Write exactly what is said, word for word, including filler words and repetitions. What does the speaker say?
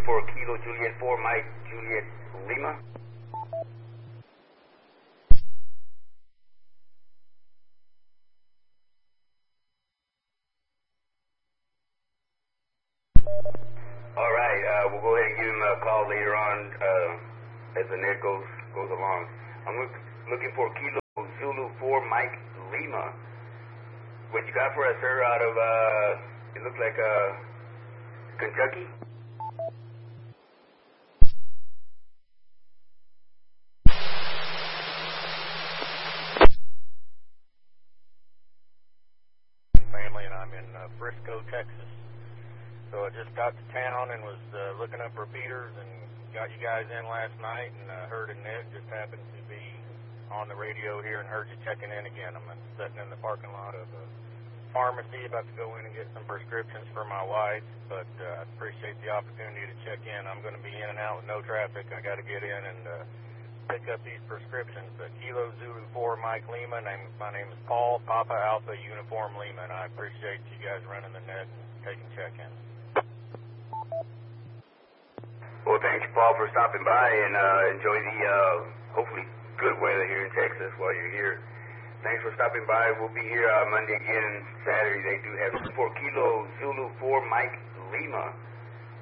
looking for Kilo Juliet four, Mike Juliet Lima. All right, uh, we'll go ahead and give him a call later on uh, as the net goes goes along. I'm look, looking for Kilo Zulu four, Mike Lima. What you got for us, sir, out of, uh, it looks like uh, Kentucky? Family, and I'm in uh, Frisco, Texas. So I just got to town and was uh, looking up repeaters and got you guys in last night and uh, heard a Nick just happened to be on the radio here and heard you checking in again. I'm sitting in the parking lot of a pharmacy about to go in and get some prescriptions for my wife, but uh, I appreciate the opportunity to check in. I'm going to be in and out with no traffic. I got to get in and uh, pick up these prescriptions. Uh, Kilo Zulu four, Mike Lima. Name, my name is Paul, Papa Alpha Uniform Lima, and I appreciate you guys running the net and taking check-ins. Well, thanks, Paul, for stopping by, and uh, enjoy the, uh, hopefully, good weather here in Texas while you're here. Thanks for stopping by. We'll be here uh, Monday again and Saturday. They do have for Kilo Zulu four, Mike Lima.